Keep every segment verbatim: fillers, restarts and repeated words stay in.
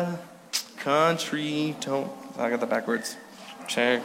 country, don't, I got that backwards. Check.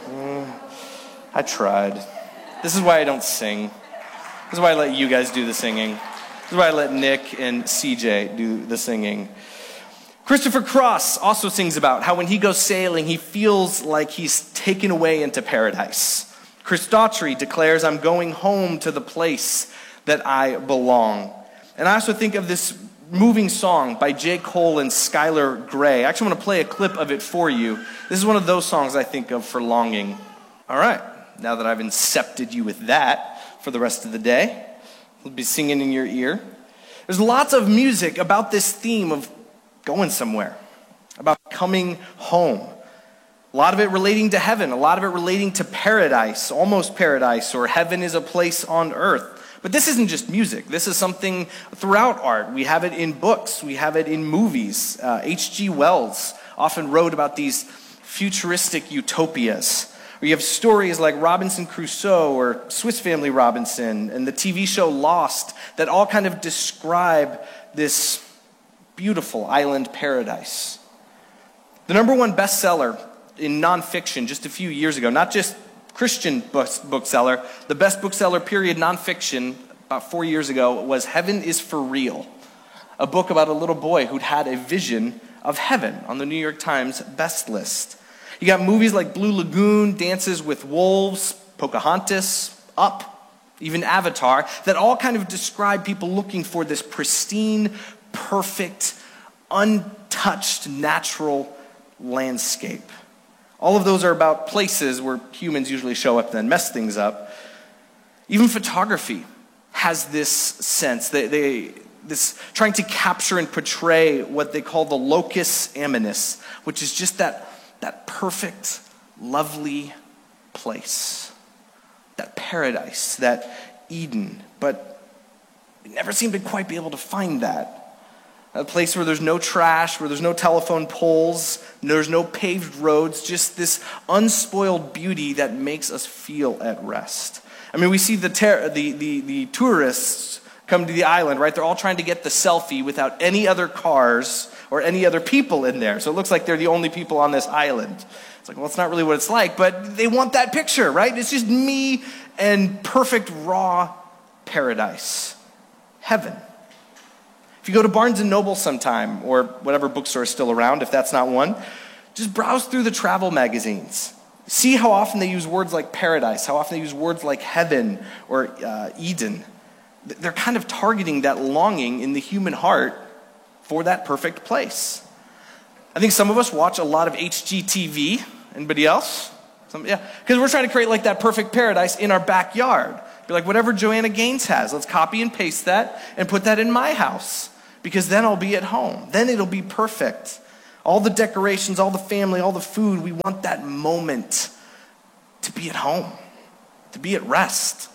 I tried. This is why I don't sing. This is why I let you guys do the singing. This is why I let Nick and C J do the singing. Christopher Cross also sings about how when he goes sailing, he feels like he's taken away into paradise. Chris Daughtry declares, I'm going home to the place that I belong. And I also think of this moving song by J. Cole and Skylar Grey. I actually want to play a clip of it for you. This is one of those songs I think of for longing. All right, now that I've incepted you with that for the rest of the day, we'll be singing in your ear. There's lots of music about this theme of going somewhere, about coming home. A lot of it relating to heaven, a lot of it relating to paradise, almost paradise, or heaven is a place on earth. But this isn't just music. This is something throughout art. We have it in books. We have it in movies. Uh, H G Wells often wrote about these futuristic utopias. Or you have stories like Robinson Crusoe or Swiss Family Robinson and the T V show Lost that all kind of describe this beautiful island paradise. The number one bestseller in nonfiction just a few years ago, not just Christian book, bookseller, the best bookseller period nonfiction about four years ago was Heaven is for Real, a book about a little boy who'd had a vision of heaven on the New York Times best list. You got movies like Blue Lagoon, Dances with Wolves, Pocahontas, Up, even Avatar, that all kind of describe people looking for this pristine, perfect, untouched natural landscape. All of those are about places where humans usually show up and then mess things up. Even photography has this sense, they, they, this trying to capture and portray what they call the locus amonis, which is just that, that perfect, lovely place, that paradise, that Eden. But we never seem to quite be able to find that. A place where there's no trash, where there's no telephone poles, there's no paved roads, just this unspoiled beauty that makes us feel at rest. I mean, we see the, ter- the, the, the tourists come to the island, right? They're all trying to get the selfie without any other cars or any other people in there. So it looks like they're the only people on this island. It's like, well, it's not really what it's like, but they want that picture, right? It's just me and perfect raw paradise. Heaven. If you go to Barnes and Noble sometime, or whatever bookstore is still around, if that's not one, just browse through the travel magazines. See how often they use words like paradise, how often they use words like heaven or uh, Eden. They're kind of targeting that longing in the human heart for that perfect place. I think some of us watch a lot of H G T V. Anybody else? Some, yeah, because we're trying to create like that perfect paradise in our backyard. Be like, whatever Joanna Gaines has, let's copy and paste that and put that in my house. Because then I'll be at home. Then it'll be perfect. All the decorations, all the family, all the food, we want that moment to be at home, to be at rest.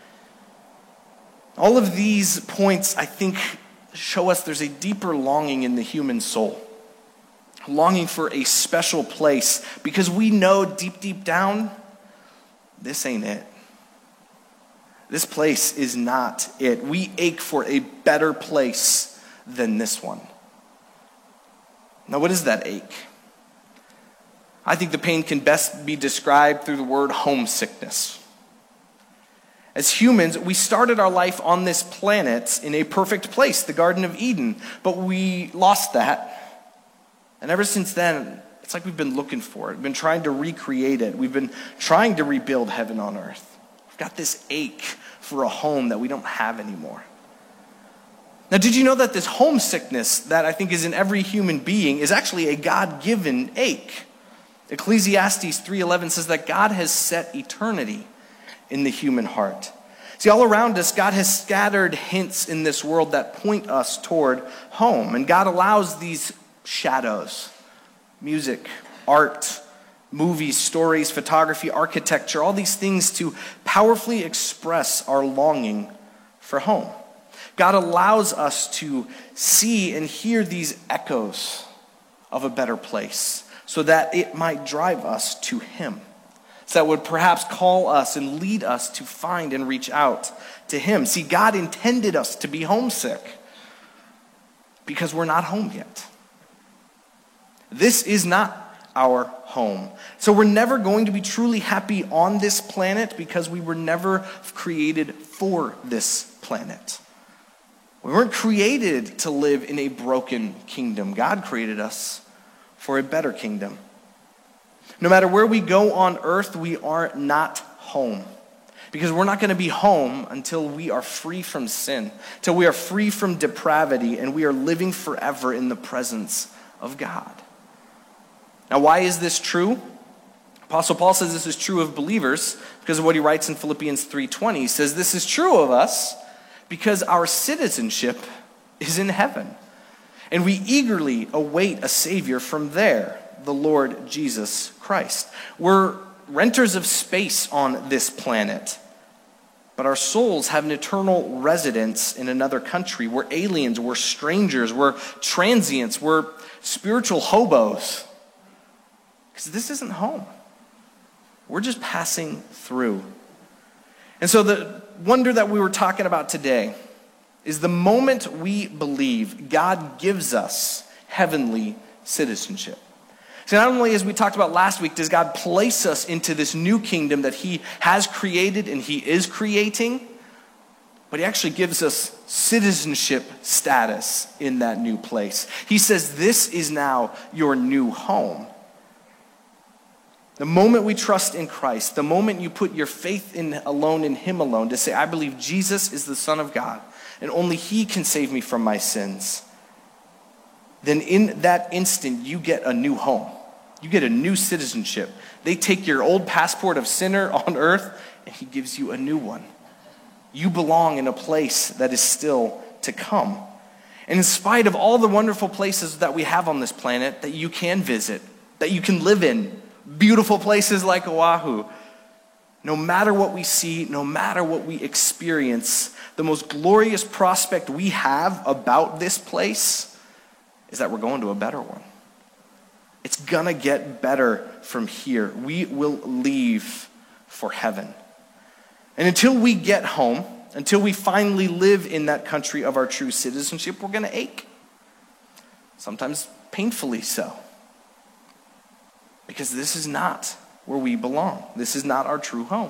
All of these points, I think, show us there's a deeper longing in the human soul. Longing for a special place, because we know deep, deep down, this ain't it. This place is not it. We ache for a better place than this one. Now, what is that ache? I think the pain can best be described through the word homesickness. As humans, we started our life on this planet in a perfect place, the Garden of Eden, but we lost that. And ever since then, it's like we've been looking for it. We've been trying to recreate it. We've been trying to rebuild heaven on earth. We've got this ache for a home that we don't have anymore. Now, did you know that this homesickness that I think is in every human being is actually a God-given ache? Ecclesiastes three eleven says that God has set eternity in the human heart. See, all around us, God has scattered hints in this world that point us toward home. And God allows these shadows, music, art, movies, stories, photography, architecture, all these things to powerfully express our longing for home. God allows us to see and hear these echoes of a better place so that it might drive us to Him. So that would perhaps call us and lead us to find and reach out to Him. See, God intended us to be homesick because we're not home yet. This is not our home. So we're never going to be truly happy on this planet because we were never created for this planet. We weren't created to live in a broken kingdom. God created us for a better kingdom. No matter where we go on earth, we are not home. Because we're not going to be home until we are free from sin, until we are free from depravity, and we are living forever in the presence of God. Now, why is this true? Apostle Paul says this is true of believers because of what he writes in Philippians three twenty. He says this is true of us because our citizenship is in heaven, and we eagerly await a Savior from there, the Lord Jesus Christ. We're renters of space on this planet, but our souls have an eternal residence in another country. We're aliens, we're strangers, we're transients, we're spiritual hobos. Because this isn't home. We're just passing through. And so the wonder that we were talking about today is the moment we believe, God gives us heavenly citizenship. So not only, as we talked about last week, does God place us into this new kingdom that he has created and he is creating, but he actually gives us citizenship status in that new place. He says, this is now your new home. The moment we trust in Christ, the moment you put your faith in alone in him alone, to say, I believe Jesus is the Son of God, and only he can save me from my sins, then in that instant, you get a new home. You get a new citizenship. They take your old passport of sinner on earth, and he gives you a new one. You belong in a place that is still to come. And in spite of all the wonderful places that we have on this planet that you can visit, that you can live in, beautiful places like Oahu, no matter what we see, no matter what we experience, the most glorious prospect we have about this place is that we're going to a better one. It's gonna get better from here. We will leave for heaven. And until we get home, until we finally live in that country of our true citizenship, we're gonna ache. Sometimes painfully so. Because this is not where we belong. This is not our true home.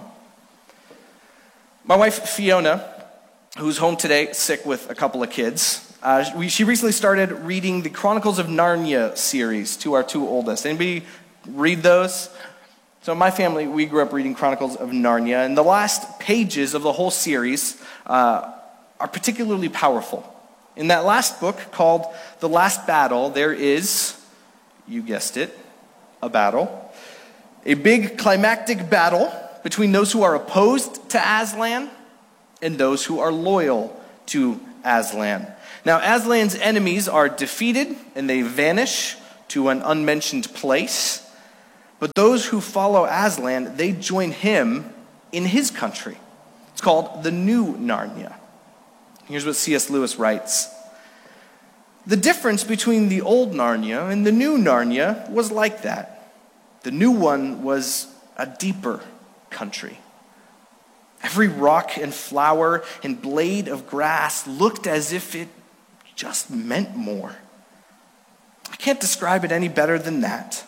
My wife, Fiona, who's home today, sick with a couple of kids, uh, we, she recently started reading the Chronicles of Narnia series to our two oldest. Anybody read those? So in my family, we grew up reading Chronicles of Narnia, and the last pages of the whole series uh, are particularly powerful. In that last book, called The Last Battle, there is, you guessed it, a battle. A big climactic battle between those who are opposed to Aslan and those who are loyal to Aslan. Now, Aslan's enemies are defeated and they vanish to an unmentioned place. But those who follow Aslan, they join him in his country. It's called the New Narnia. Here's what C S Lewis writes. The difference between the old Narnia and the new Narnia was like that. The new one was a deeper country. Every rock and flower and blade of grass looked as if it just meant more. I can't describe it any better than that.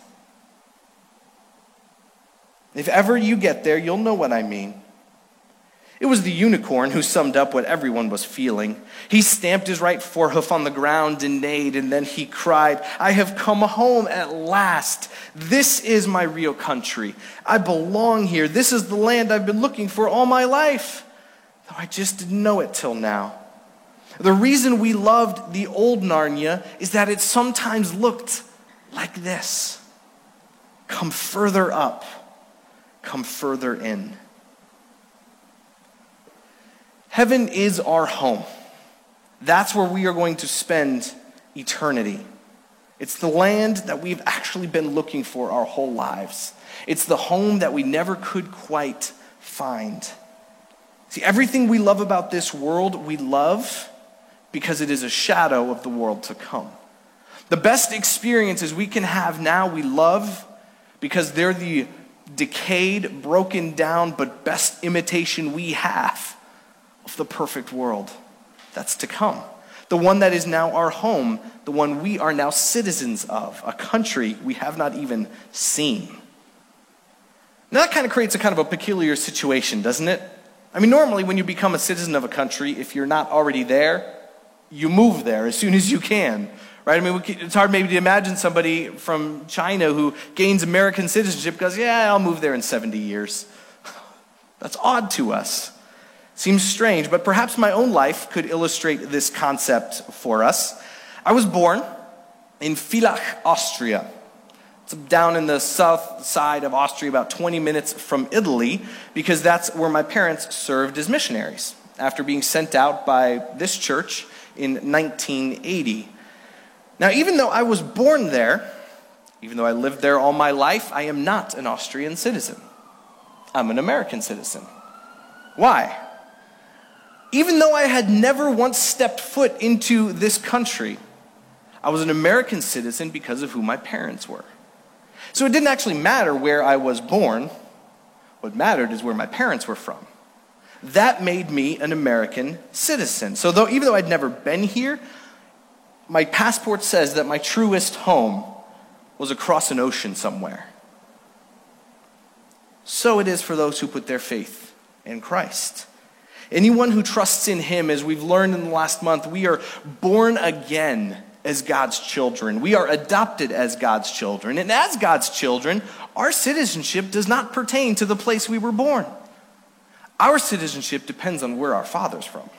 If ever you get there, you'll know what I mean. It was the unicorn who summed up what everyone was feeling. He stamped his right forehoof on the ground and neighed, and then he cried, I have come home at last. This is my real country. I belong here. This is the land I've been looking for all my life, though I just didn't know it till now. The reason we loved the old Narnia is that it sometimes looked like this. Come further up. Come further in. Heaven is our home. That's where we are going to spend eternity. It's the land that we've actually been looking for our whole lives. It's the home that we never could quite find. See, everything we love about this world, we love because it is a shadow of the world to come. The best experiences we can have now, we love because they're the decayed, broken down, but best imitation we have of the perfect world that's to come. the one that is now our home, the one we are now citizens of, a country we have not even seen. Now that kind of creates a kind of a peculiar situation, doesn't it? I mean, normally when you become a citizen of a country, if you're not already there, you move there as soon as you can, right? I mean, it's hard maybe to imagine somebody from China who gains American citizenship because, yeah, I'll move there in seventy years. That's odd to us. Seems strange, but perhaps my own life could illustrate this concept for us. I was born in Villach, Austria. It's down in the south side of Austria, about twenty minutes from Italy, because that's where my parents served as missionaries after being sent out by this church in nineteen eighty. Now, even though I was born there, even though I lived there all my life, I am not an Austrian citizen. I'm an American citizen. Why? Even though I had never once stepped foot into this country, I was an American citizen because of who my parents were. So it didn't actually matter where I was born. What mattered is where my parents were from. That made me an American citizen. So though, even though I'd never been here, my passport says that my truest home was across an ocean somewhere. So it is for those who put their faith in Christ. Anyone who trusts in him, as we've learned in the last month, we are born again as God's children. We are adopted as God's children. And as God's children, our citizenship does not pertain to the place we were born. Our citizenship depends on where our Father's from.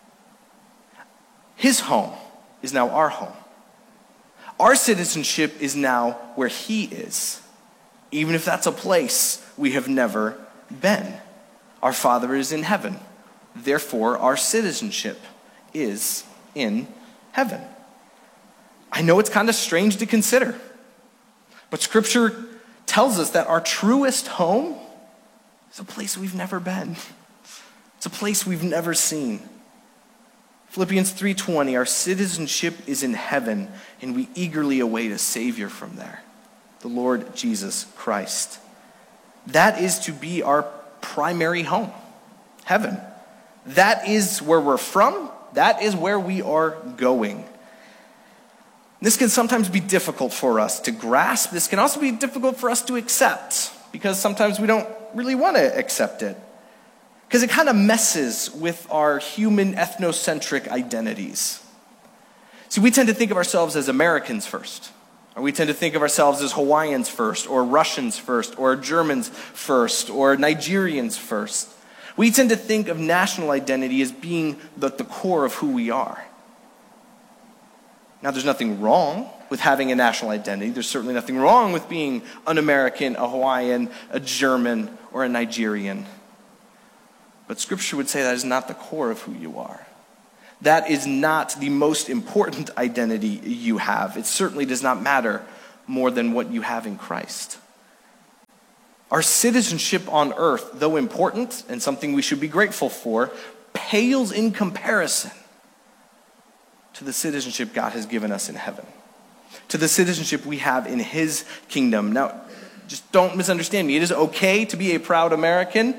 His home is now our home. Our citizenship is now where he is, even if that's a place we have never been. Our Father is in heaven. Therefore, our citizenship is in heaven. I know it's kind of strange to consider, but Scripture tells us that our truest home is a place we've never been. It's a place we've never seen. Philippians three twenty, our citizenship is in heaven, and we eagerly await a Savior from there, the Lord Jesus Christ. That is to be our primary home, heaven. That is where we're from. That is where we are going. This can sometimes be difficult for us to grasp. This can also be difficult for us to accept, because sometimes we don't really want to accept it, because it kind of messes with our human ethnocentric identities. See, we tend to think of ourselves as Americans first, or we tend to think of ourselves as Hawaiians first, or Russians first, or Germans first, or Nigerians first. We tend to think of national identity as being the, the core of who we are. Now, there's nothing wrong with having a national identity. There's certainly nothing wrong with being an American, a Hawaiian, a German, or a Nigerian. But Scripture would say that is not the core of who you are. That is not the most important identity you have. It certainly does not matter more than what you have in Christ. Our citizenship on earth, though important and something we should be grateful for, pales in comparison to the citizenship God has given us in heaven, to the citizenship we have in his kingdom. Now, just don't misunderstand me. It is okay to be a proud American,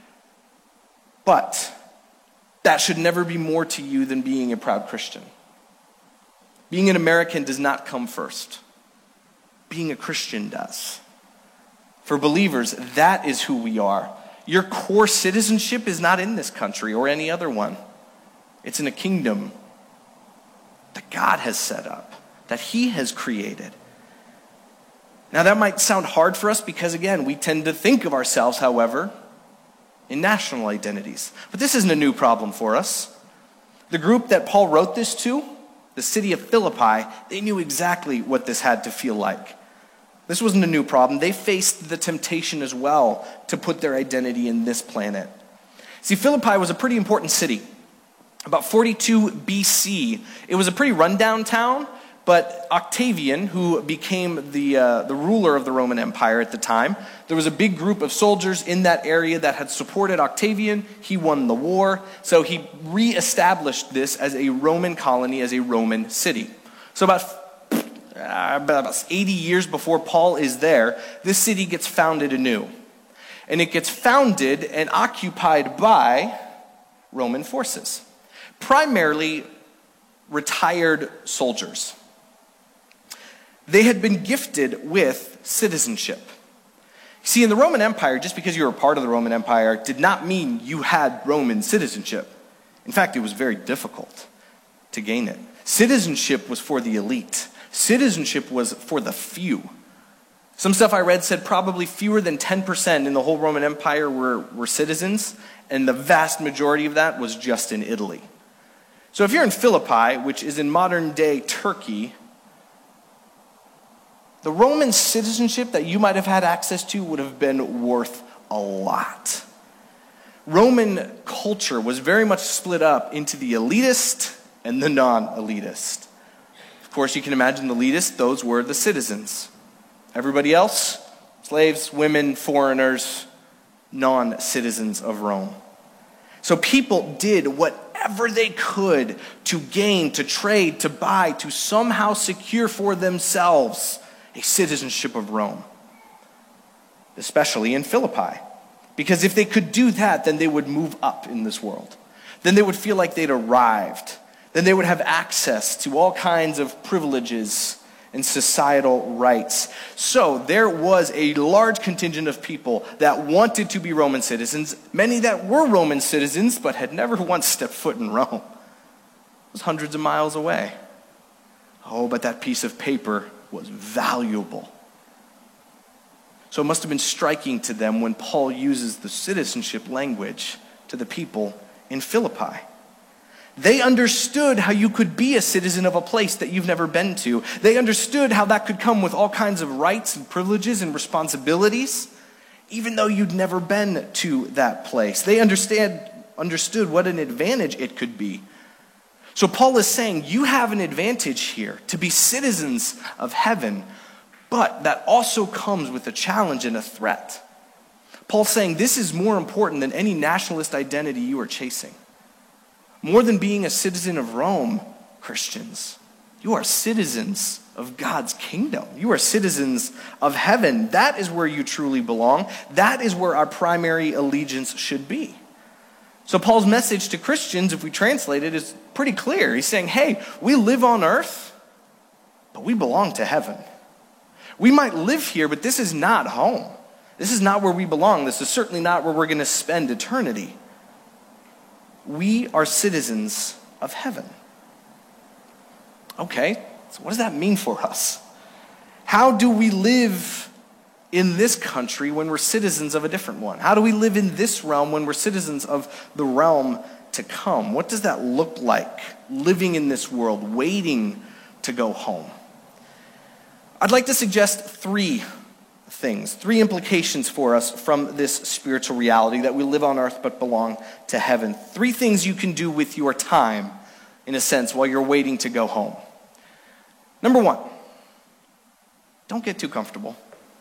but that should never be more to you than being a proud Christian. Being an American does not come first. Being a Christian does. For believers, that is who we are. Your core citizenship is not in this country or any other one. It's in a kingdom that God has set up, that he has created. Now that might sound hard for us because, again, we tend to think of ourselves, however, in national identities. But this isn't a new problem for us. The group that Paul wrote this to, the city of Philippi, they knew exactly what this had to feel like. This wasn't a new problem. They faced the temptation as well to put their identity in this planet. See, Philippi was a pretty important city. About forty-two B C, it was a pretty rundown town, but Octavian, who became the, uh, the ruler of the Roman Empire at the time, there was a big group of soldiers in that area that had supported Octavian. He won the war, so he reestablished this as a Roman colony, as a Roman city. So about About eighty years before Paul is there, this city gets founded anew. And it gets founded and occupied by Roman forces. Primarily retired soldiers. They had been gifted with citizenship. See, in the Roman Empire, just because you were a part of the Roman Empire did not mean you had Roman citizenship. In fact, it was very difficult to gain it. Citizenship was for the elite. Citizenship was for the few. Some stuff I read said probably fewer than ten percent in the whole Roman Empire were, were citizens, and the vast majority of that was just in Italy. So if you're in Philippi, which is in modern-day Turkey, the Roman citizenship that you might have had access to would have been worth a lot. Roman culture was very much split up into the elitist and the non-elitist. Of course, you can imagine the elitist, those were the citizens. Everybody else, slaves, women, foreigners, non-citizens of Rome. So people did whatever they could to gain, to trade, to buy, to somehow secure for themselves a citizenship of Rome, especially in Philippi. Because if they could do that, then they would move up in this world. Then they would feel like they'd arrived. Then they would have access to all kinds of privileges and societal rights. So there was a large contingent of people that wanted to be Roman citizens, many that were Roman citizens but had never once stepped foot in Rome. It was hundreds of miles away. Oh, but that piece of paper was valuable. So it must have been striking to them when Paul uses the citizenship language to the people in Philippi. They understood how you could be a citizen of a place that you've never been to. They understood how that could come with all kinds of rights and privileges and responsibilities, even though you'd never been to that place. They understand, understood what an advantage it could be. So Paul is saying, you have an advantage here to be citizens of heaven, but that also comes with a challenge and a threat. Paul's saying this is more important than any nationalist identity you are chasing. More than being a citizen of Rome, Christians, you are citizens of God's kingdom. You are citizens of heaven. That is where you truly belong. That is where our primary allegiance should be. So Paul's message to Christians, if we translate it, is pretty clear. He's saying, hey, we live on earth, but we belong to heaven. We might live here, but this is not home. This is not where we belong. This is certainly not where we're going to spend eternity. We are citizens of heaven. Okay, so what does that mean for us? How do we live in this country when we're citizens of a different one? How do we live in this realm when we're citizens of the realm to come? What does that look like, living in this world, waiting to go home? I'd like to suggest three things, three implications for us from this spiritual reality that we live on earth but belong to heaven. Three things you can do with your time, in a sense, while you're waiting to go home. Number one, don't get too comfortable.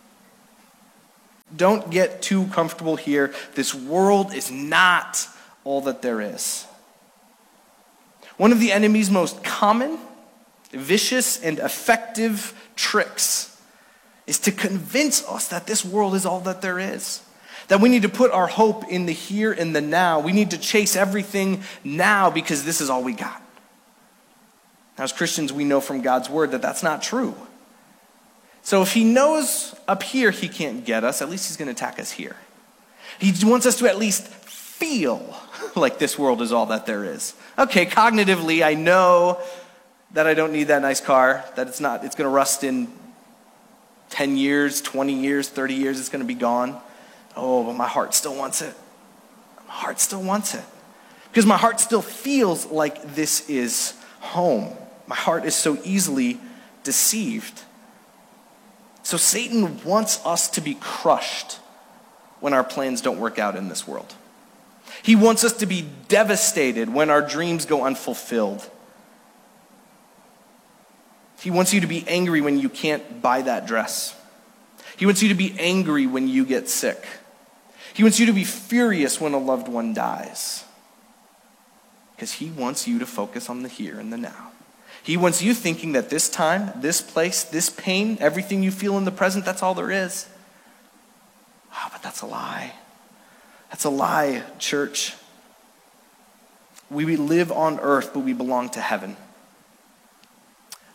Don't get too comfortable here. This world is not all that there is. One of the enemy's most common, vicious, and effective tricks is to convince us that this world is all that there is. That we need to put our hope in the here and the now. We need to chase everything now because this is all we got. Now, as Christians, we know from God's word that that's not true. So if he knows up here he can't get us, at least he's going to attack us here. He wants us to at least feel like this world is all that there is. Okay, cognitively, I know that I don't need that nice car, that it's not, it's going to rust in ten years, twenty years, thirty years, it's going to be gone. Oh, but my heart still wants it. My heart still wants it. Because my heart still feels like this is home. My heart is so easily deceived. So Satan wants us to be crushed when our plans don't work out in this world. He wants us to be devastated when our dreams go unfulfilled. He wants you to be angry when you can't buy that dress. He wants you to be angry when you get sick. He wants you to be furious when a loved one dies. Because he wants you to focus on the here and the now. He wants you thinking that this time, this place, this pain, everything you feel in the present, that's all there is. Ah, but that's a lie. That's a lie, church. We live on earth, but we belong to heaven.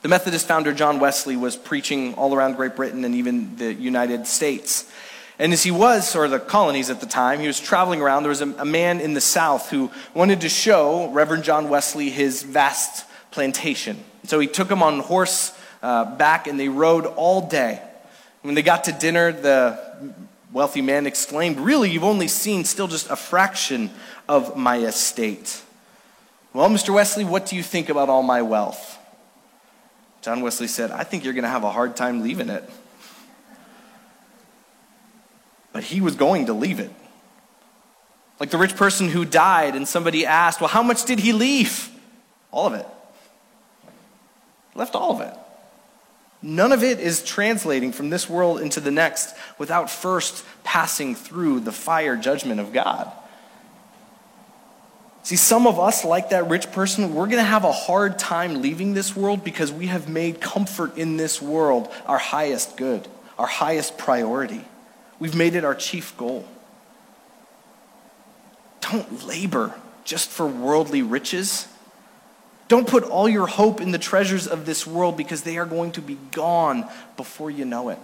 The Methodist founder John Wesley was preaching all around Great Britain and even the United States. And as he was, or the colonies at the time, he was traveling around. There was a, a man in the South who wanted to show Reverend John Wesley his vast plantation. So he took him on horse uh, back, and they rode all day. When they got to dinner, the wealthy man exclaimed, "Really, you've only seen still just a fraction of my estate." "Well, Mister Wesley, what do you think about all my wealth?" John Wesley said, "I think you're going to have a hard time leaving it." But he was going to leave it. Like the rich person who died and somebody asked, "Well, how much did he leave?" All of it. Left all of it. None of it is translating from this world into the next without first passing through the fire judgment of God. See, some of us, like that rich person, we're going to have a hard time leaving this world because we have made comfort in this world our highest good, our highest priority. We've made it our chief goal. Don't labor just for worldly riches. Don't put all your hope in the treasures of this world because they are going to be gone before you know it.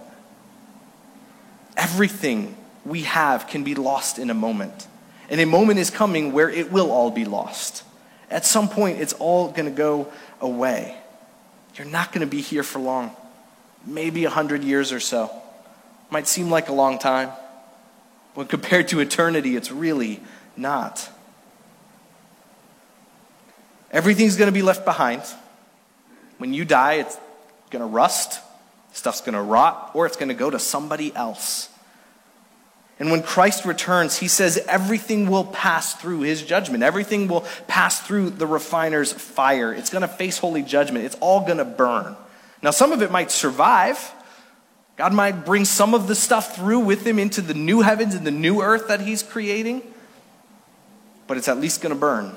Everything we have can be lost in a moment. And a moment is coming where it will all be lost. At some point, it's all going to go away. You're not going to be here for long. Maybe a hundred years or so. Might seem like a long time. When compared to eternity, it's really not. Everything's going to be left behind. When you die, it's going to rust, stuff's going to rot, or it's going to go to somebody else. And when Christ returns, he says everything will pass through his judgment. Everything will pass through the refiner's fire. It's going to face holy judgment. It's all going to burn. Now, some of it might survive. God might bring some of the stuff through with him into the new heavens and the new earth that he's creating. But it's at least going to burn.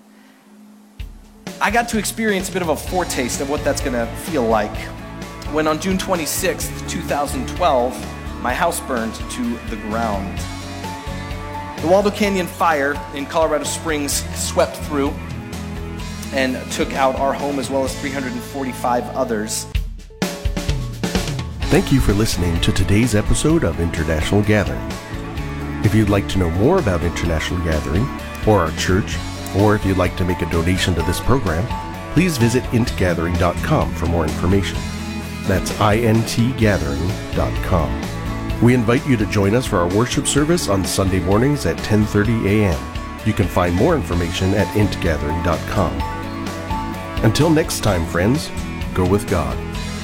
I got to experience a bit of a foretaste of what that's going to feel like when on June twenty-sixth, twenty twelve, my house burned to the ground. The Waldo Canyon fire in Colorado Springs swept through and took out our home as well as three hundred forty-five others. Thank you for listening to today's episode of International Gathering. If you'd like to know more about International Gathering or our church, or if you'd like to make a donation to this program, please visit int gathering dot com for more information. That's int gathering dot com. We invite you to join us for our worship service on Sunday mornings at ten thirty a.m. You can find more information at int gathering dot com. Until next time, friends, go with God.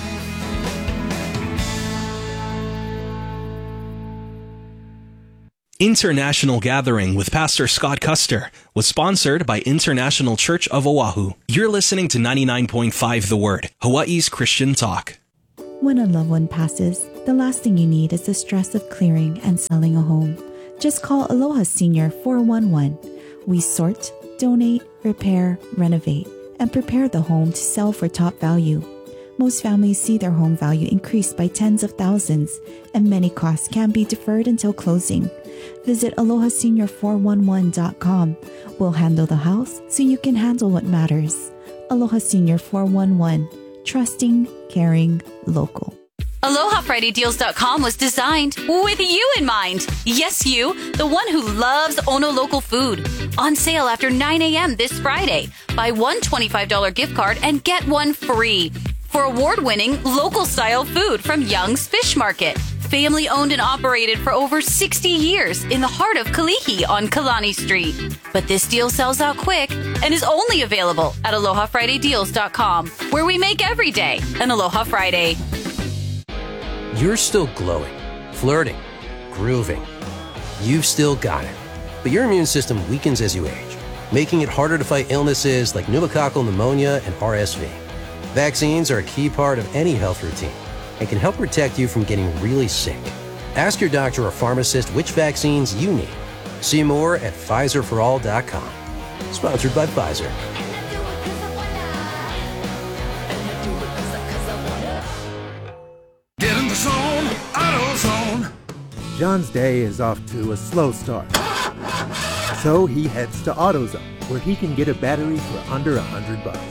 International Gathering with Pastor Scott Custer was sponsored by International Church of Oahu. You're listening to ninety-nine point five The Word, Hawaii's Christian talk. When a loved one passes, the last thing you need is the stress of clearing and selling a home. Just call Aloha Senior four one one. We sort, donate, repair, renovate, and prepare the home to sell for top value. Most families see their home value increase by tens of thousands, and many costs can be deferred until closing. Visit aloha senior four one one dot com. We'll handle the house so you can handle what matters. Aloha Senior four one one. Trusting, caring, local. Aloha Friday Deals dot com was designed with you in mind. Yes, you, the one who loves Ono local food. On sale after nine a.m. this Friday. Buy one twenty-five dollars gift card and get one free. For award-winning local-style food from Young's Fish Market. Family owned and operated for over sixty years in the heart of Kalihi on Kalani Street. But this deal sells out quick and is only available at Aloha Friday Deals dot com, where we make every day an Aloha Friday. You're still glowing, flirting, grooving. You've still got it. But your immune system weakens as you age, making it harder to fight illnesses like pneumococcal pneumonia and R S V. Vaccines are a key part of any health routine and can help protect you from getting really sick. Ask your doctor or pharmacist which vaccines you need. See more at Pfizer for all dot com. Sponsored by Pfizer. Get in the zone, AutoZone. John's day is off to a slow start. So he heads to AutoZone, where he can get a battery for under a hundred bucks.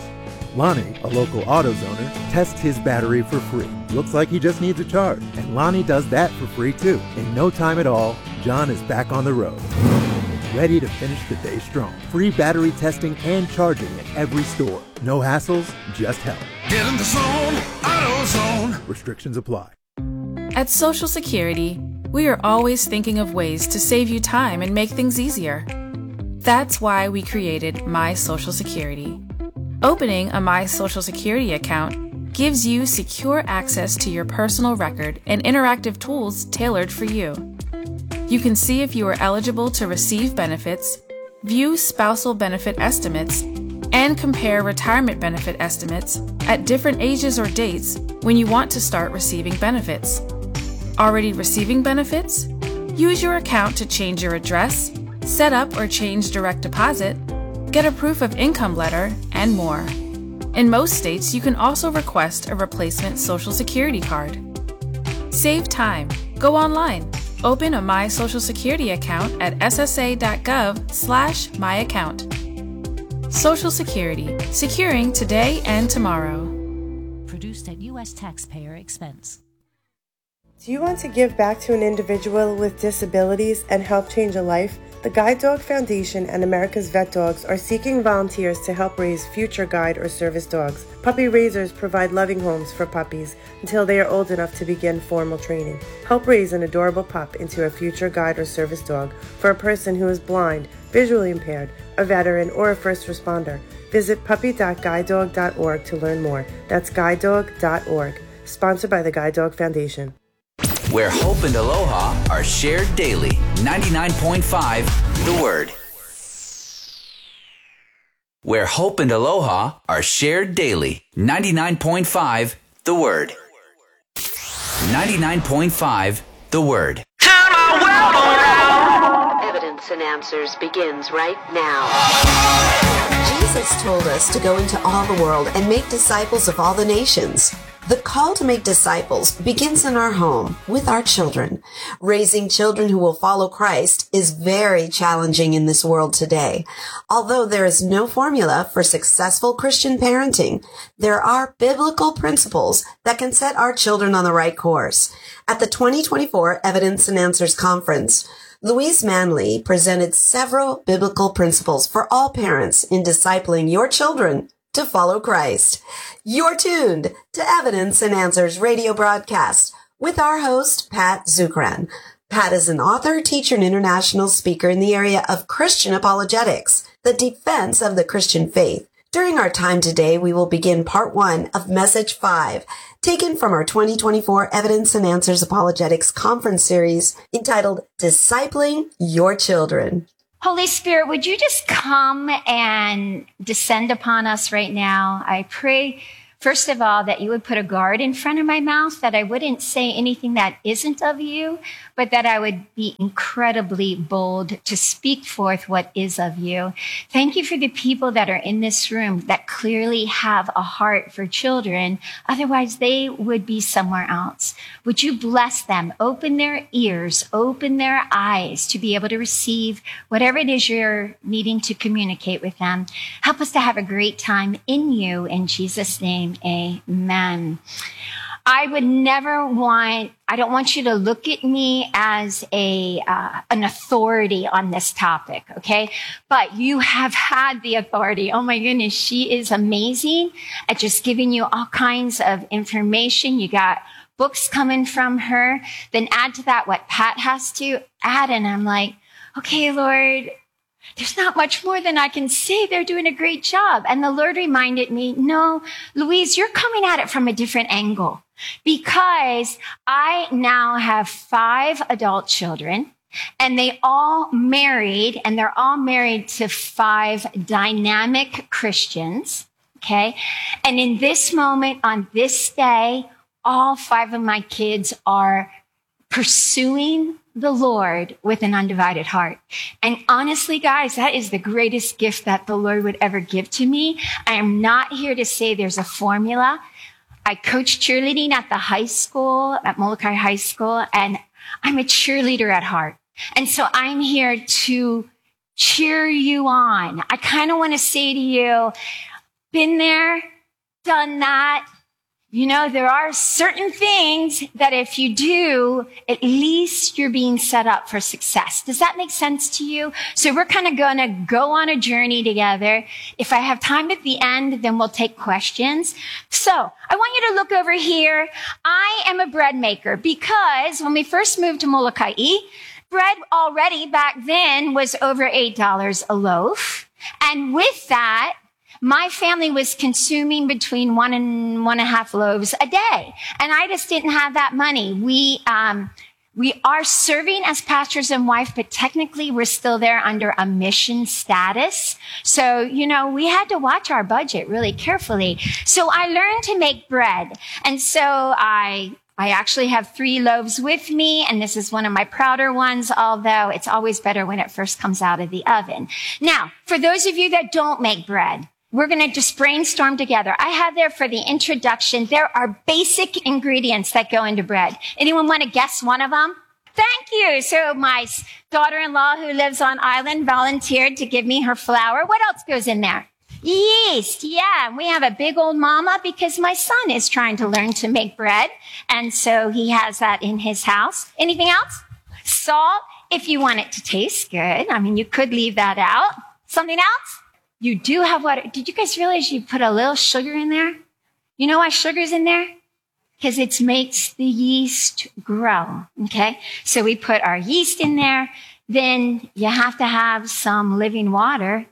Lonnie, a local AutoZoner, tests his battery for free. Looks like he just needs a charge. And Lonnie does that for free too. In no time at all, John is back on the road, ready to finish the day strong. Free battery testing and charging at every store. No hassles, just help. Get in the zone, AutoZone. Restrictions apply. At Social Security, we are always thinking of ways to save you time and make things easier. That's why we created My Social Security. Opening a My Social Security account gives you secure access to your personal record and interactive tools tailored for you. You can see if you are eligible to receive benefits, view spousal benefit estimates, and compare retirement benefit estimates at different ages or dates when you want to start receiving benefits. Already receiving benefits? Use your account to change your address, set up or change direct deposit, get a proof of income letter, and more. In most states, you can also request a replacement Social Security card. Save time. Go online. Open a My Social Security account at s s a dot gov slash my account. Social Security, securing today and tomorrow. Produced at U S taxpayer expense. Do you want to give back to an individual with disabilities and help change a life? The Guide Dog Foundation and America's Vet Dogs are seeking volunteers to help raise future guide or service dogs. Puppy raisers provide loving homes for puppies until they are old enough to begin formal training. Help raise an adorable pup into a future guide or service dog for a person who is blind, visually impaired, a veteran, or a first responder. Visit puppy dot guide dog dot org to learn more. That's guide dog dot org. Sponsored by the Guide Dog Foundation. Where hope and aloha are shared daily. ninety-nine point five The Word. Where hope and aloha are shared daily. ninety-nine point five The Word. ninety-nine point five The Word. Turn my world around. Evidence and Answers begins right now. Jesus told us to go into all the world and make disciples of all the nations. The call to make disciples begins in our home with our children. Raising children who will follow Christ is very challenging in this world today. Although there is no formula for successful Christian parenting, there are biblical principles that can set our children on the right course. At the twenty twenty-four Evidence and Answers Conference, Louise Manley presented several biblical principles for all parents in discipling your children to follow Christ. You're tuned to Evidence and Answers radio broadcast with our host, Pat Zukeran. Pat is an author, teacher, and international speaker in the area of Christian apologetics, the defense of the Christian faith. During our time today, we will begin part one of message five, taken from our twenty twenty-four Evidence and Answers Apologetics Conference Series entitled Discipling Your Children. Holy Spirit, would you just come and descend upon us right now? I pray, first of all, that you would put a guard in front of my mouth, that I wouldn't say anything that isn't of you, but that I would be incredibly bold to speak forth what is of you. Thank you for the people that are in this room that clearly have a heart for children. Otherwise, they would be somewhere else. Would you bless them? Open their ears, open their eyes to be able to receive whatever it is you're needing to communicate with them. Help us to have a great time in you. In Jesus' name, amen. I would never want, I don't want you to look at me as a uh, an authority on this topic, okay? But you have had the authority. Oh my goodness, she is amazing at just giving you all kinds of information. You got books coming from her. Then add to that what Pat has to add. And I'm like, okay, Lord, there's not much more than I can say. They're doing a great job. And the Lord reminded me, no, Louise, you're coming at it from a different angle, because I now have five adult children and they all married, and they're all married to five dynamic Christians. Okay. And in this moment, on this day, all five of my kids are pursuing the Lord with an undivided heart. And honestly, guys, that is the greatest gift that the Lord would ever give to me. I am not here to say there's a formula. I coach cheerleading at the high school, at Molokai High School, and I'm a cheerleader at heart. And so I'm here to cheer you on. I kind of want to say to you, been there, done that. You know, there are certain things that if you do, at least you're being set up for success. Does that make sense to you? So we're kind of going to go on a journey together. If I have time at the end, then we'll take questions. So I want you to look over here. I am a bread maker because when we first moved to Molokai, bread already back then was over eight dollars a loaf. And with that, my family was consuming between one and one and a half loaves a day. And I just didn't have that money. We, um, we are serving as pastors and wife, but technically we're still there under a mission status. So, you know, we had to watch our budget really carefully. So I learned to make bread. And so I, I actually have three loaves with me, and this is one of my prouder ones, although it's always better when it first comes out of the oven. Now, for those of you that don't make bread, we're going to just brainstorm together. I have there for the introduction, there are basic ingredients that go into bread. Anyone want to guess one of them? Thank you. So my daughter-in-law who lives on island volunteered to give me her flour. What else goes in there? Yeast. Yeah. We have a big old mama because my son is trying to learn to make bread. And so he has that in his house. Anything else? Salt, if you want it to taste good. I mean, you could leave that out. Something else? You do have water. Did you guys realize you put a little sugar in there? You know why sugar's in there? Because it makes the yeast grow. Okay. So we put our yeast in there. Then you have to have some living water.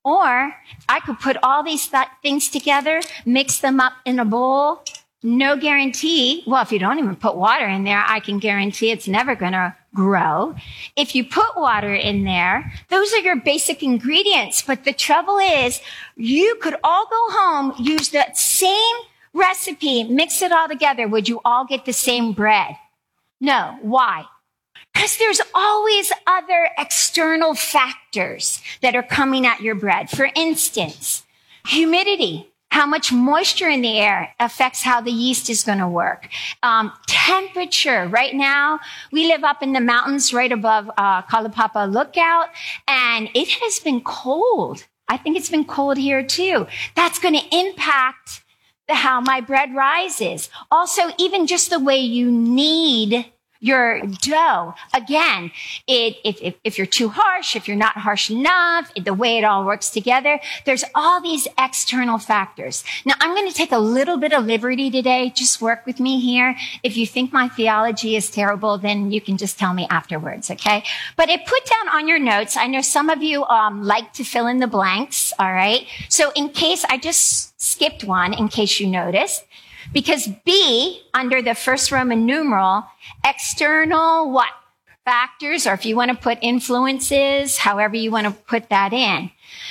Or I could put all these th- things together, mix them up in a bowl. No guarantee. Well, if you don't even put water in there, I can guarantee it's never going to grow. If you put water in there, those are your basic ingredients. But the trouble is, you could all go home, use that same recipe, mix it all together. Would you all get the same bread? No. Why? Because there's always other external factors that are coming at your bread. For instance, humidity. How much moisture in the air affects how the yeast is going to work. Um, temperature. Right now, we live up in the mountains right above uh, Kalapapa Lookout, and it has been cold. I think it's been cold here too. That's going to impact the, how my bread rises. Also, even just the way you knead your dough. Again, it, if, if, if you're too harsh, if you're not harsh enough, the way it all works together, there's all these external factors. Now, I'm going to take a little bit of liberty today. Just work with me here. If you think my theology is terrible, then you can just tell me afterwards, okay? But it put down on your notes. I know some of you um, like to fill in the blanks, all right? So in case I just skipped one, in case you noticed, because B, under the first Roman numeral, external what? Factors, or if you want to put influences, however you want to put that in.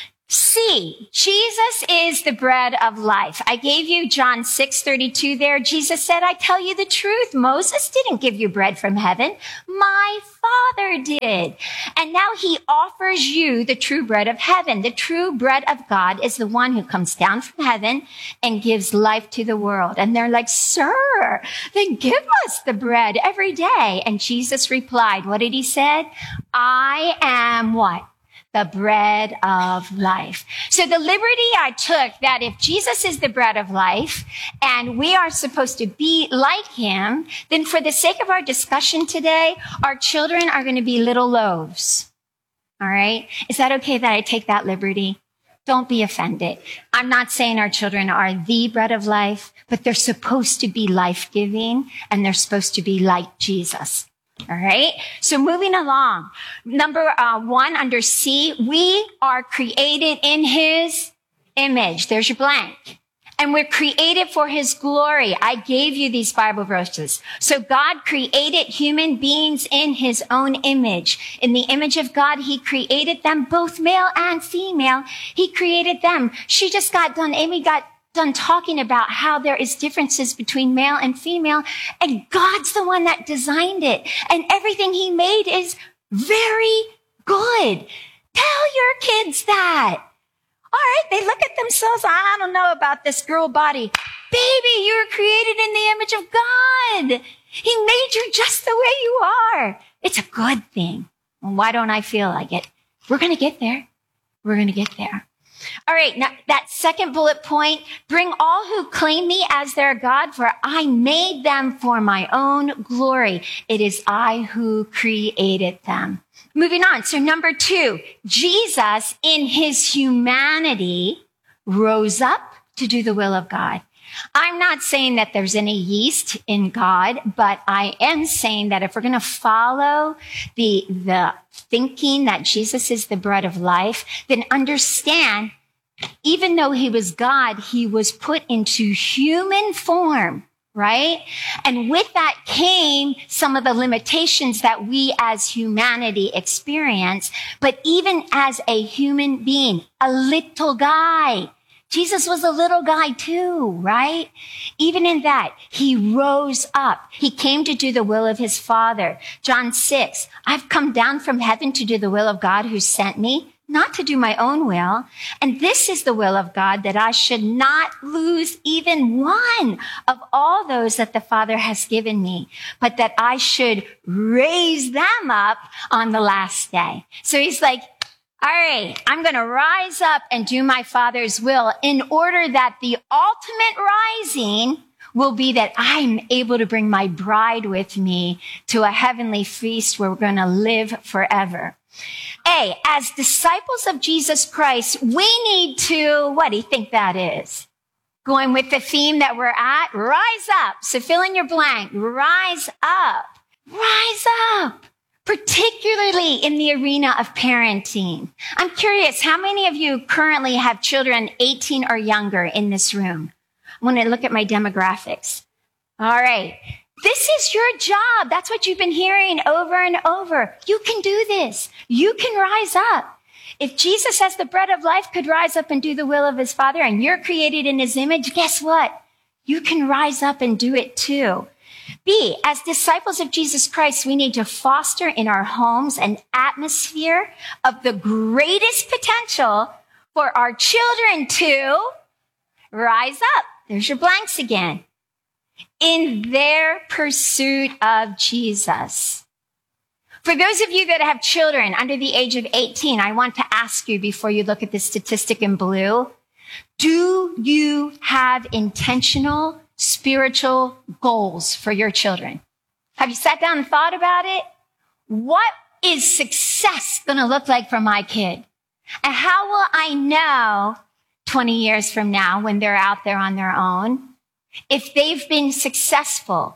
C, Jesus is the bread of life. I gave you John six thirty-two there. Jesus said, I tell you the truth. Moses didn't give you bread from heaven. My Father did. And now he offers you the true bread of heaven. The true bread of God is the one who comes down from heaven and gives life to the world. And they're like, sir, then give us the bread every day. And Jesus replied, what did he say? I am what? The bread of life. So the liberty I took that if Jesus is the bread of life and we are supposed to be like him, then for the sake of our discussion today, our children are going to be little loaves. All right? Is that okay that I take that liberty? Don't be offended. I'm not saying our children are the bread of life, but they're supposed to be life-giving and they're supposed to be like Jesus. All right. So moving along. Number uh, one under C, we are created in his image. There's your blank. And we're created for his glory. I gave you these Bible verses. So God created human beings in his own image. In the image of God, he created them, both male and female. He created them. She just got done, Amy got done talking about how there is differences between male and female, and God's the one that designed it. And everything he made is very good. Tell your kids that. All right, they look at themselves, I don't know about this girl body. Baby, you were created in the image of God. He made you just the way you are. It's a good thing. Well, why don't I feel like it? We're going to get there. We're going to get there. All right, now that second bullet point, bring all who claim me as their God, for I made them for my own glory. It is I who created them. Moving on. So number two, Jesus in his humanity rose up to do the will of God. I'm not saying that there's any yeast in God, but I am saying that if we're going to follow the, the thinking that Jesus is the bread of life, then understand, even though he was God, he was put into human form, right? And with that came some of the limitations that we as humanity experience. But even as a human being, a little guy, Jesus was a little guy too, right? Even in that, he rose up. He came to do the will of his Father. John six, I've come down from heaven to do the will of God who sent me, not to do my own will. And this is the will of God, that I should not lose even one of all those that the Father has given me, but that I should raise them up on the last day. So he's like, all right, I'm going to rise up and do my Father's will in order that the ultimate rising will be that I'm able to bring my bride with me to a heavenly feast where we're going to live forever. A, as disciples of Jesus Christ, we need to, what do you think that is? Going with the theme that we're at, rise up. So fill in your blank, rise up, rise up. Particularly in the arena of parenting. I'm curious, how many of you currently have children eighteen or younger in this room? I want to look at my demographics. All right. This is your job. That's what you've been hearing over and over. You can do this. You can rise up. If Jesus as the bread of life could rise up and do the will of his Father, and you're created in his image, guess what? You can rise up and do it too. B, as disciples of Jesus Christ, we need to foster in our homes an atmosphere of the greatest potential for our children to rise up. There's your blanks again. In their pursuit of Jesus. For those of you that have children under the age of eighteen, I want to ask you before you look at this statistic in blue, do you have intentional spiritual goals for your children? Have you sat down and thought about it? What is success going to look like for my kid? And how will I know twenty years from now when they're out there on their own if they've been successful?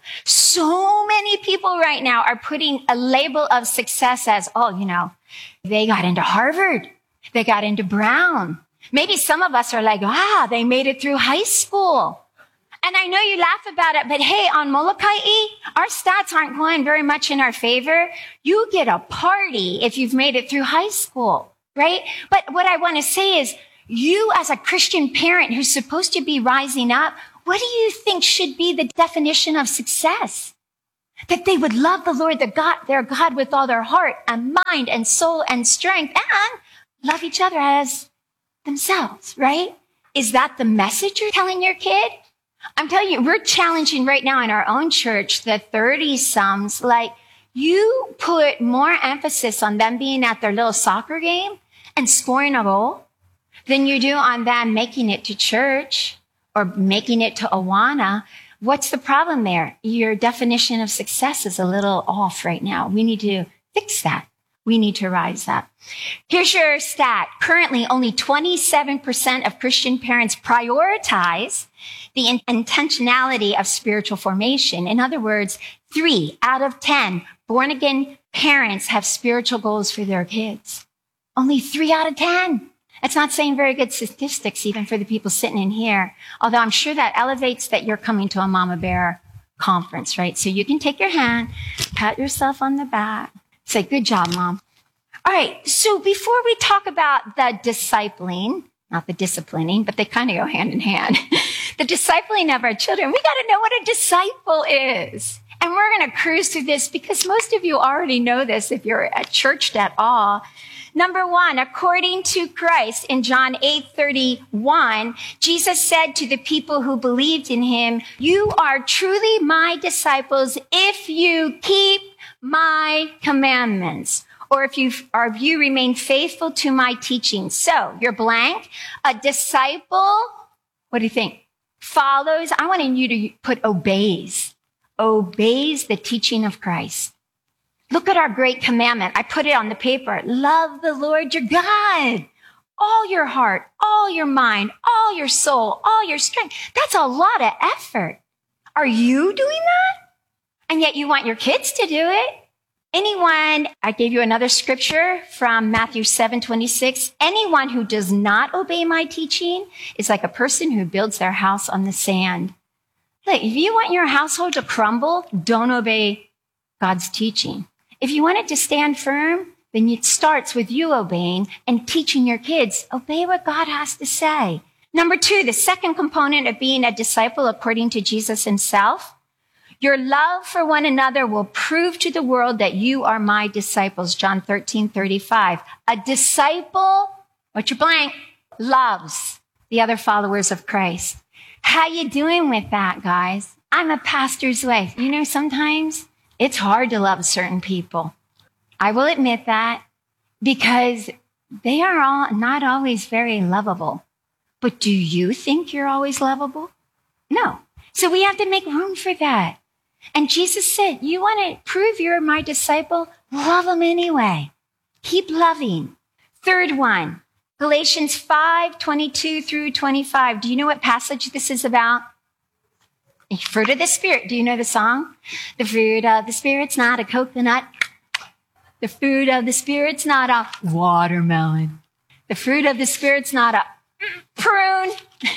So many people right now are putting a label of success as, oh, you know, they got into Harvard. They got into Brown. Maybe some of us are like, ah, they made it through high school. And I know you laugh about it, but hey, on Molokai, our stats aren't going very much in our favor. You get a party if you've made it through high school, right? But what I want to say is, you as a Christian parent who's supposed to be rising up, what do you think should be the definition of success? That they would love the Lord, the God, their God with all their heart and mind and soul and strength, and love each other as themselves, right? Is that the message you're telling your kid? I'm telling you, we're challenging right now in our own church, the thirty-somes, like, you put more emphasis on them being at their little soccer game and scoring a goal than you do on them making it to church or making it to Awana. What's the problem there? Your definition of success is a little off right now. We need to fix that. We need to rise up. Here's your stat. Currently, only twenty-seven percent of Christian parents prioritize the in- intentionality of spiritual formation. In other words, three out of ten born-again parents have spiritual goals for their kids. Only three out of ten. That's not saying very good statistics, even for the people sitting in here. Although I'm sure that elevates that you're coming to a Mama Bear conference, right? So you can take your hand, pat yourself on the back, say, good job, Mom. All right, so before we talk about the discipling, not the disciplining, but they kind of go hand in hand, the discipling of our children, we got to know what a disciple is. And we're going to cruise through this because most of you already know this if you're at church at all. Number one, according to Christ in John eight thirty-one, Jesus said to the people who believed in him, you are truly my disciples if you keep my commandments. or if you or if you remain faithful to my teaching. So you're blank. A disciple, what do you think? Follows. I wanted you to put obeys. Obeys the teaching of Christ. Look at our great commandment. I put it on the paper. Love the Lord your God. All your heart, all your mind, all your soul, all your strength. That's a lot of effort. Are you doing that? And yet you want your kids to do it. Anyone, I gave you another scripture from Matthew seven twenty-six. Anyone who does not obey my teaching is like a person who builds their house on the sand. Look, if you want your household to crumble, don't obey God's teaching. If you want it to stand firm, then it starts with you obeying and teaching your kids, obey what God has to say. Number two, the second component of being a disciple according to Jesus himself, your love for one another will prove to the world that you are my disciples. John thirteen thirty-five. A disciple, what's your blank, loves the other followers of Christ. How you doing with that, guys? I'm a pastor's wife. You know, sometimes it's hard to love certain people. I will admit that, because they are all not always very lovable. But do you think you're always lovable? No. So we have to make room for that. And Jesus said, you want to prove you're my disciple? Love them anyway. Keep loving. Third one, Galatians five twenty-two through twenty-five. Do you know what passage this is about? Fruit of the Spirit. Do you know the song? The fruit of the Spirit's not a coconut. The fruit of the Spirit's not a watermelon. The fruit of the Spirit's not a prune.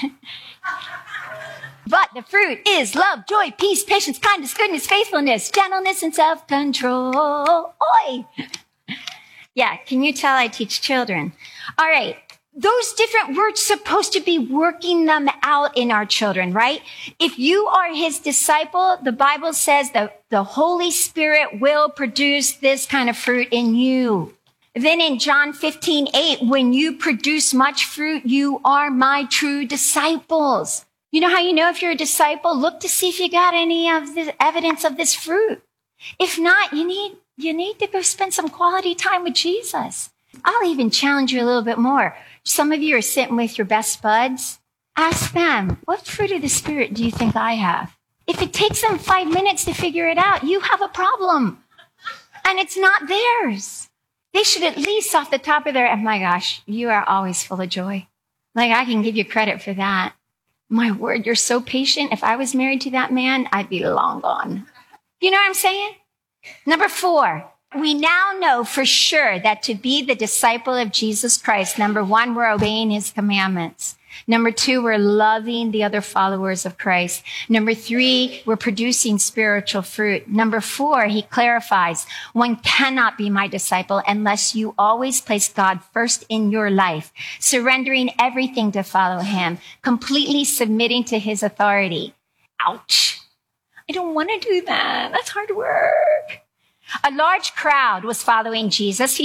But the fruit is love, joy, peace, patience, kindness, goodness, faithfulness, gentleness, and self-control. Oi! Yeah, can you tell I teach children? All right. Those different words supposed to be working them out in our children, right? If you are his disciple, the Bible says that the Holy Spirit will produce this kind of fruit in you. Then in John fifteen eight, when you produce much fruit, you are my true disciples. You know how you know if you're a disciple? Look to see if you got any of the evidence of this fruit. If not, you need, you need to go spend some quality time with Jesus. I'll even challenge you a little bit more. Some of you are sitting with your best buds. Ask them, what fruit of the Spirit do you think I have? If it takes them five minutes to figure it out, you have a problem. And it's not theirs. They should at least off the top of their, oh my gosh, you are always full of joy. Like, I can give you credit for that. My word, you're so patient. If I was married to that man, I'd be long gone. You know what I'm saying? Number four. We now know for sure that to be the disciple of Jesus Christ, number one, we're obeying his commandments. Number two, we're loving the other followers of Christ. Number three, we're producing spiritual fruit. Number four, he clarifies, one cannot be my disciple unless you always place God first in your life, surrendering everything to follow him, completely submitting to his authority. Ouch. I don't want to do that. That's hard work. A large crowd was following Jesus. He